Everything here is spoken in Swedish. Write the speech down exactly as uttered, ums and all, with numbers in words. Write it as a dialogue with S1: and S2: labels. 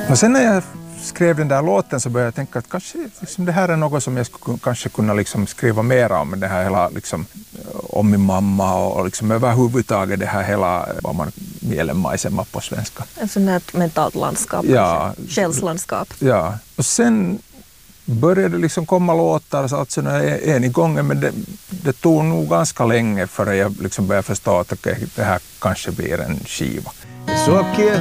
S1: Och sen när jag skrev den där låten så började jag tänka att kanske liksom, det här är något som jag skulle kanske kunna liksom, skriva mer om. Det här hela, liksom, om min mamma och, och liksom, överhuvudtaget det här hela, vad man mielenmaisema på svenska.
S2: En sån här mentalt landskap,
S1: ja,
S2: själslandskap.
S1: Ja, och sen började det liksom komma låtar alltså en i gången, men det, det tog nog ganska länge för jag liksom började förstå att okay, det här kanske blir en skiva.